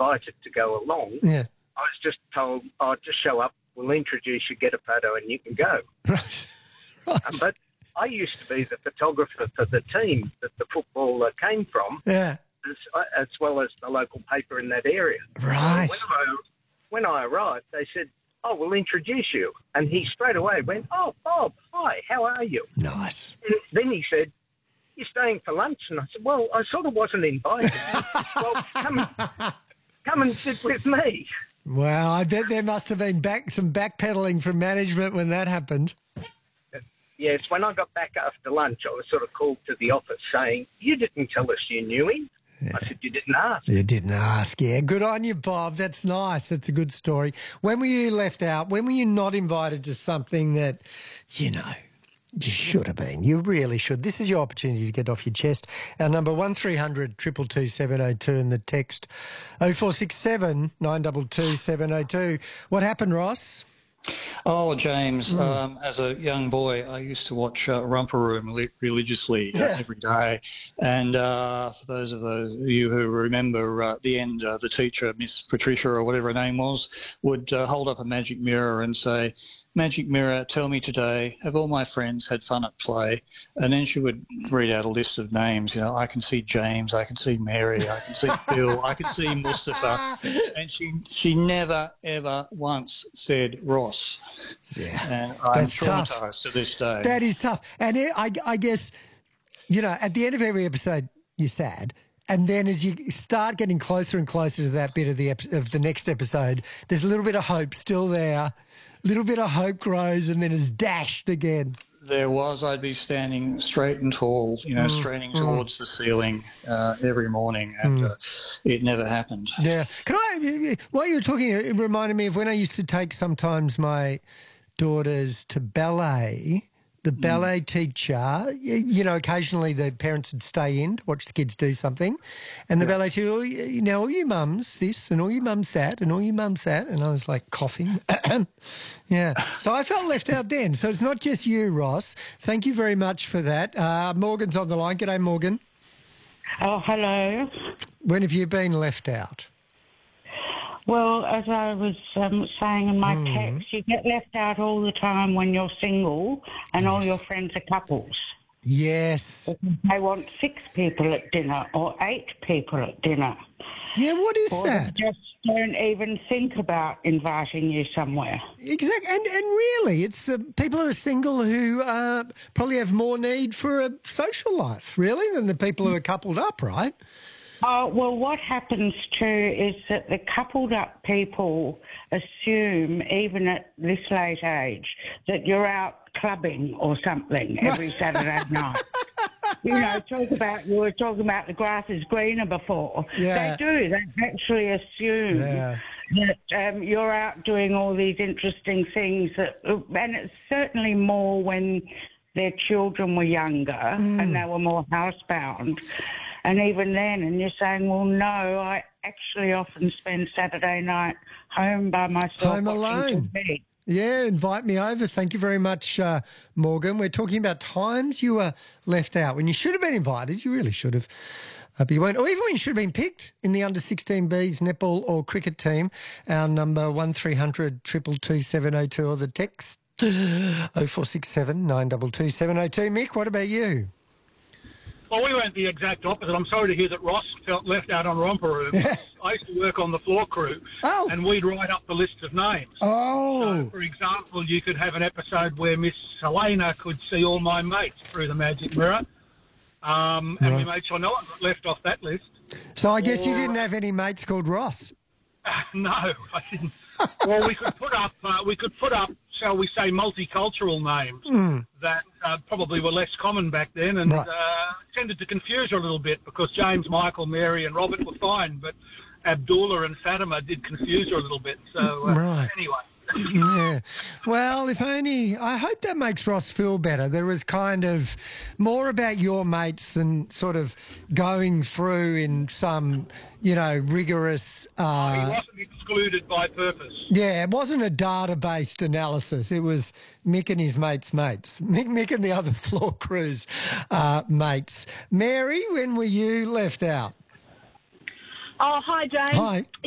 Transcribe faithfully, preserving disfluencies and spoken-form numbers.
invited to go along. Yeah. I was just told, oh, just show up, we'll introduce you, get a photo, and you can go. Right. Right. Um, but I used to be the photographer for the team that the footballer came from, Yeah. as, as well as the local paper in that area. Right. So when I, when I arrived, they said, oh, we'll introduce you. And he straight away went, oh, Bob, hi, how are you? Nice. And then he said, you're staying for lunch? And I said, well, I sort of wasn't invited. Well, come, come and sit with me. Well, I bet there must have been back some backpedaling from management when that happened. Yes, when I got back after lunch, I was sort of called to the office saying, you didn't tell us you knew him. Yeah. I said, you didn't ask. You didn't ask, yeah. Good on you, Bob. That's nice. That's a good story. When were you left out? When were you not invited to something that, you know, you should have been? You really should. This is your opportunity to get off your chest. Our number one three hundred two two two seven oh two and the text oh four six seven nine two two seven oh two. What happened, Ross? Oh, James, Mm. um, as a young boy, I used to watch uh, Romper Room li- religiously uh, Yeah. every day. And uh, for those of those of you who remember uh, the end, uh, the teacher, Miss Patricia or whatever her name was, would uh, hold up a magic mirror and say, "Magic mirror, tell me today, have all my friends had fun at play?" And then she would read out a list of names. You know, I can see James, I can see Mary, I can see Phil, I can see Mustafa. And she she never, ever once said Ross. Yeah. And I'm That's tough. traumatised to this day. That is tough. And it, I, I guess, you know, at the end of every episode, you're sad. And then as you start getting closer and closer to that bit of the ep- of the next episode, there's a little bit of hope still there. A little bit of hope grows and then is dashed again. There was, I'd be standing straight and tall, you know, Mm, straining mm. towards the ceiling uh, every morning, and Mm. uh, it never happened. Yeah. Can I, while you were talking, it reminded me of when I used to take sometimes my daughters to ballet. The ballet teacher, y- you know, occasionally the parents would stay in to watch the kids do something. And the ballet teacher, "Oh, y- now all you mums this and all you mums that and all you mums that." And I was like coughing. Yeah. So I felt left out then. So it's not just you, Ross. Thank you very much for that. Uh, Morgan's on the line. G'day, Morgan. Oh, hello. When have you been left out? Well, as I was um, saying in my Mm. text, you get left out all the time when you're single and all your friends are couples. Yes. They want six people at dinner or eight people at dinner. Yeah, what is Or that? they just don't even think about inviting you somewhere. Exactly, and and really, it's the people who are single who uh, probably have more need for a social life, really, than the people who are coupled up, right? Oh, well, what happens too is that the coupled up people assume, even at this late age, that you're out clubbing or something every Saturday night. You know, talk about, you were talking about the grass is greener before. Yeah. They do. They actually assume Yeah. that um, you're out doing all these interesting things. That, and it's certainly more when their children were younger and they were more housebound. And even then, and you're saying, well, no, I actually often spend Saturday night home by myself. Home watching alone. T V. Yeah, invite me over. Thank you very much, uh, Morgan. We're talking about times you were left out when you should have been invited. You really should have. Uh, but you weren't. Or even when you should have been picked in the under sixteen Bs netball or cricket team. Our number one three hundred two two two seven oh two or the text oh four six seven nine two two seven oh two. Mick, what about you? Well, we went the exact opposite. I'm sorry to hear that Ross felt left out on Romper Room. I used to work on the floor crew, Oh. and we'd write up the list of names. Oh. So, for example, you could have an episode where Miss Helena could see all my mates through the magic mirror, um, and we Right. made sure no one got left off that list. So I guess you Or- didn't have any mates called Ross. No, I didn't. Or we could put up, uh, we could put up, shall we say, multicultural names Mm. that uh, probably were less common back then, and Right. uh, tended to confuse her a little bit because James, Michael, Mary, and Robert were fine, but Abdullah and Fatima did confuse her a little bit. So uh, Right. anyway. Yeah. Well, if only, I hope that makes Ross feel better. There was kind of more about your mates and sort of going through in some, you know, rigorous. He Uh, wasn't excluded by purpose. yeah, it wasn't a data-based analysis. It was Mick and his mates' mates. Mick, Mick and the other floor crews uh, mates. Mary, when were you left out? Oh, hi, James. Hi.